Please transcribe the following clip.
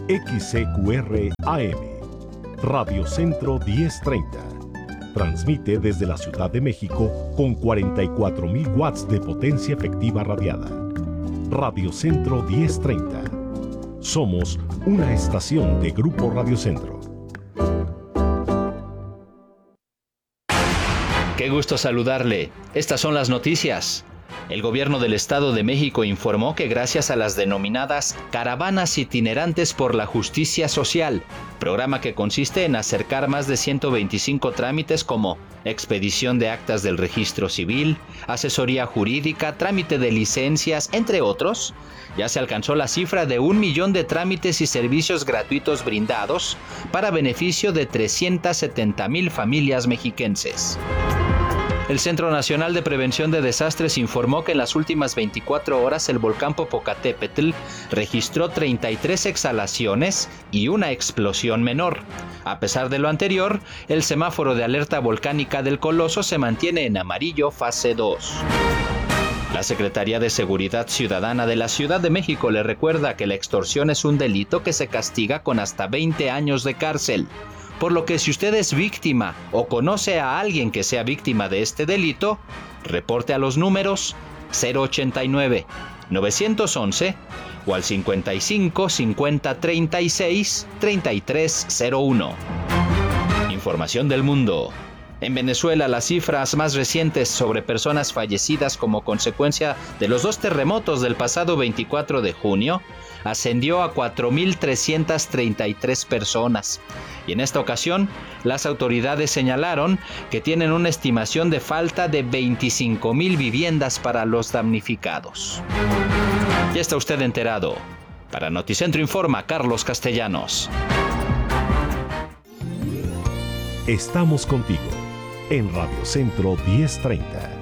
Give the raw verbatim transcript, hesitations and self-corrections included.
X C Q R A M, Radio Centro diez treinta. Transmite desde la Ciudad de México con cuarenta y cuatro mil watts de potencia efectiva radiada. Radio Centro diez treinta. Somos una estación de Grupo Radio Centro. Qué gusto saludarle. Estas son las noticias. El gobierno del Estado de México informó que gracias a las denominadas Caravanas Itinerantes por la Justicia Social, programa que consiste en acercar más de ciento veinticinco trámites como expedición de actas del registro civil, asesoría jurídica, trámite de licencias, entre otros, ya se alcanzó la cifra de un millón de trámites y servicios gratuitos brindados para beneficio de trescientas setenta mil familias mexiquenses. El Centro Nacional de Prevención de Desastres informó que en las últimas veinticuatro horas el volcán Popocatépetl registró treinta y tres exhalaciones y una explosión menor. A pesar de lo anterior, el semáforo de alerta volcánica del Coloso se mantiene en amarillo fase dos. La Secretaría de Seguridad Ciudadana de la Ciudad de México le recuerda que la extorsión es un delito que se castiga con hasta veinte años de cárcel. Por lo que si usted es víctima o conoce a alguien que sea víctima de este delito, reporte a los números cero ochenta y nueve, novecientos once o al cincuenta y cinco, cincuenta, treinta y seis, treinta y tres cero uno. Información del mundo. En Venezuela, las cifras más recientes sobre personas fallecidas como consecuencia de los dos terremotos del pasado veinticuatro de junio ascendió a cuatro mil trescientas treinta y tres personas. Y en esta ocasión, las autoridades señalaron que tienen una estimación de falta de veinticinco mil viviendas para los damnificados. Ya está usted enterado. Para Noticentro informa Carlos Castellanos. Estamos contigo en Radio Centro diez treinta.